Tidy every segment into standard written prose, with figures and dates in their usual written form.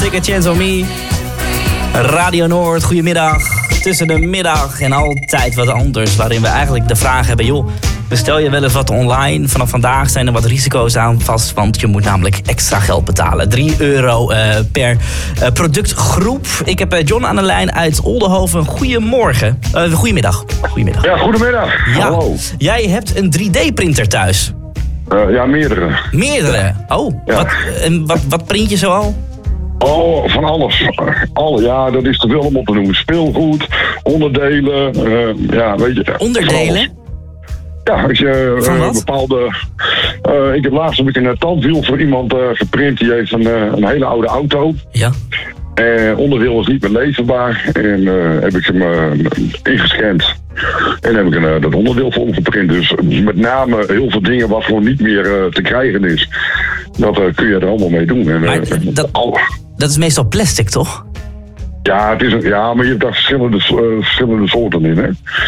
Take a Chance on Me. Radio Noord, goedemiddag. Tussen de middag en altijd wat anders. Waarin we eigenlijk de vraag hebben, joh, bestel je wel eens wat online? Vanaf vandaag zijn er wat risico's aan vast, want je moet namelijk extra geld betalen. €3 per productgroep. Ik heb John aan de lijn uit Oldenhoven. Goedemorgen. Goedemiddag. Goedemiddag. Ja, goedemiddag. Ja, hallo. jij hebt een 3D-printer thuis. Ja, meerdere. Meerdere? Oh, Ja. Wat print je zo al? Oh, van alles. Ja, dat is te veel om op te noemen. Speelgoed, onderdelen, ja, weet je. Onderdelen? Ja, als je Van wat? bepaalde... ik heb laatst een tandwiel voor iemand geprint. Die heeft een hele oude auto. Ja. Onderdeel was niet meer leverbaar. En heb ik hem ingescand. En heb ik dat onderdeel voor hem geprint. Dus met name heel veel dingen wat gewoon niet meer te krijgen is. Dat kun je er allemaal mee doen. En, Maar dat is meestal plastic, toch? ja, maar je hebt daar verschillende soorten in. Hè?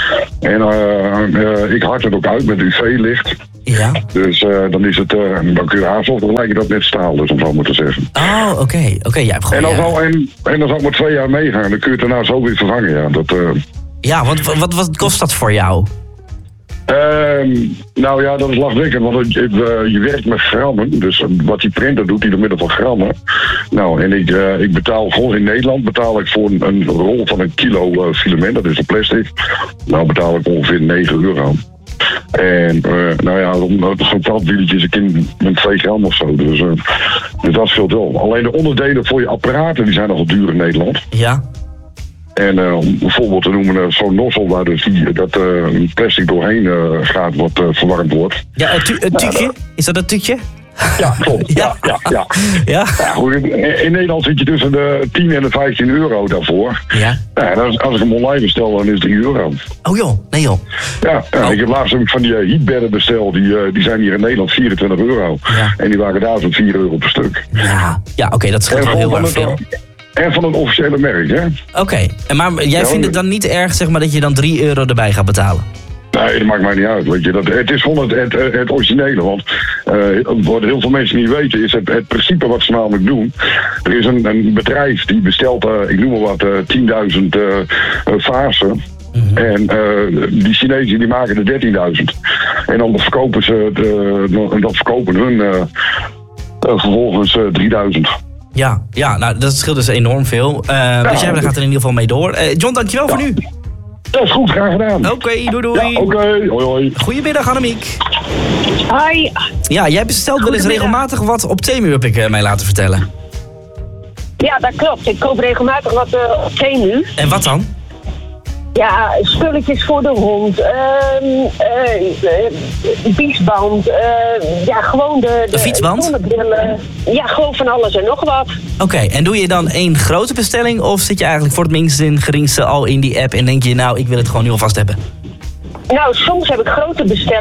En ik hard het ook uit met UV-licht. Ja. Dus dan is het, dan kun je aansloten, dan lijkt dat net staal, dus om zo maar te zeggen. Oh, oké. Jij hebt gewoon... En dan zal ik maar 2 jaar meegaan, dan kun je het daarna zo weer vervangen. Ja, Ja, want wat kost dat voor jou? nou ja, dat is lachwekkend, want je werkt met grammen. Dus wat die printer doet, die door middel van grammen. Nou, en ik betaal gewoon in Nederland ik voor een rol van 1 kilo filament, dat is een plastic. Nou betaal ik ongeveer €9. En nou ja, zo'n tandwieltje is met 2 gram of zo. Dus dat scheelt wel. Alleen de onderdelen voor je apparaten, die zijn nogal duur in Nederland. Ja. En om een voorbeeld te noemen, zo'n nozzel waar dus dat plastic doorheen gaat, wat verwarmd wordt. Ja, een tuutje? Is dat een tuutje? Ja, klopt. Ja. Ja. Ja, goed, in Nederland zit je tussen de €10 en de €15 daarvoor. Ja. Ja, als ik hem online bestel, dan is het €3. Oh joh, nee joh. Ja, ik heb laatst van die heatbedden besteld. Die zijn hier in Nederland €24. Ja. En die waren daar zo'n €4 per stuk. Ja, oké, dat scheelt wel heel erg veel. En van een officiële merk, hè? Oké, maar jij vindt het dan niet erg, zeg maar, dat je dan €3 erbij gaat betalen? Nee, dat maakt mij niet uit. Weet je. Het is gewoon het originele. Want wat heel veel mensen niet weten, is het principe wat ze namelijk doen. Er is een bedrijf die bestelt, ik noem maar wat, 10.000 vazen. Mm-hmm. En die Chinezen die maken er 13.000. En dan verkopen hun vervolgens 3.000. Ja, nou, dat scheelt dus enorm veel. Dus jij gaat er in ieder geval mee door. John, dankjewel voor nu. Dat is goed, graag gedaan. Oké, doei. Ja, oké, hoi. Goedemiddag, Annemiek. Hoi. Ja, jij bestelt wel eens regelmatig wat op Temu, heb ik mij laten vertellen. Ja, dat klopt. Ik koop regelmatig wat op Temu. En wat dan? Ja, spulletjes voor de hond, biesband, ja, gewoon de fietsband? zonnebrillen. Ja, gewoon van alles en nog wat. Oké, en doe je dan 1 grote bestelling of zit je eigenlijk voor het minste en geringste al in die app en denk je, nou, ik wil het gewoon nu alvast hebben? Nou, soms heb ik grote bestellingen.